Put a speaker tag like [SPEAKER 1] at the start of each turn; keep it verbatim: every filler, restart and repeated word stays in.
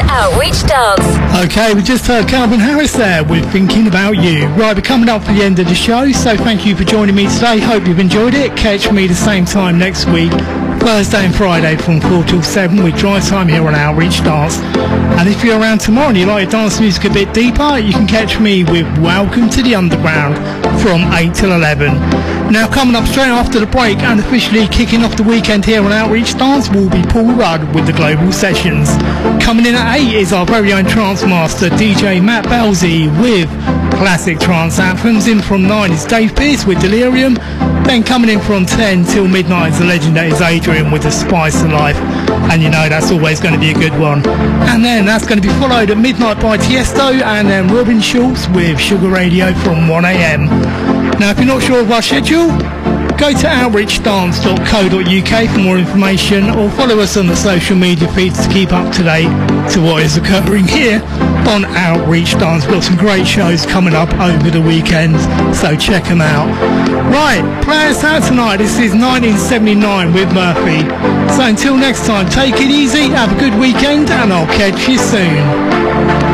[SPEAKER 1] Outreach Dance.
[SPEAKER 2] Okay, we just heard Calvin Harris there with Thinking About You. Right, we're coming up for the end of the show, so thank you for joining me today. Hope you've enjoyed it. Catch me the same time next week, Thursday and Friday from four till seven with Drive Time here on Outreach Dance. And if you're around tomorrow and you like dance music a bit deeper, you can catch me with Welcome to the Underground from eight till eleven. Now coming up straight after the break and officially kicking off the weekend here on Outreach Dance will be Paul Rudd with the Global Sessions. Coming in at eight is our very own trance master D J Matt Belzy with classic trance anthems. In from nine is Dave Pearce with Delirium. Then coming in from ten till midnight is the legend that is Adrian with The Spice of Life. And you know that's always going to be a good one. And then that's going to be followed at midnight by Tiesto and then Robin Schulz with Sugar Radio from one a m. Now if you're not sure of our schedule, go to outreach dance dot co dot u k for more information or follow us on the social media feeds to keep up to date to what is occurring here on Outreach Dance. We've got some great shows coming up over the weekend, so check them out. Right, play us out tonight. This is nineteen seventy-nine with Murphy. So until next time, take it easy, have a good weekend, and I'll catch you soon.